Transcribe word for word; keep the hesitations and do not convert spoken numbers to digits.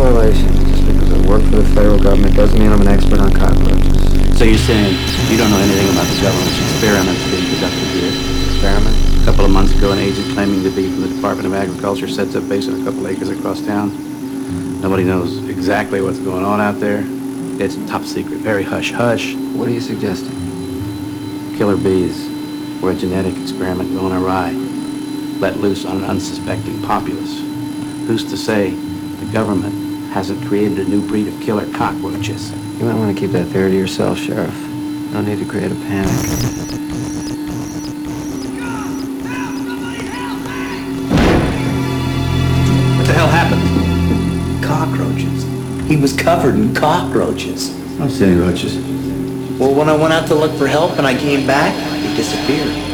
correlation. Just because I work for the federal government doesn't mean I'm an expert on cockroaches. So you're saying you don't know anything about the government's experiments being conducted here? Experiment? A couple of months ago, an agent claiming to be from the Department of Agriculture sets up base on a couple acres across town. Nobody knows exactly what's going on out there. It's top secret, very hush-hush. What are you suggesting? Killer bees were a genetic experiment gone awry, let loose on an unsuspecting populace. Who's to say the government hasn't created a new breed of killer cockroaches? You might want to keep that theory to yourself, Sheriff. No need to create a panic. What the hell happened? Cockroaches. He was covered in cockroaches. I don't see any roaches. Well, when I went out to look for help and I came back, he disappeared.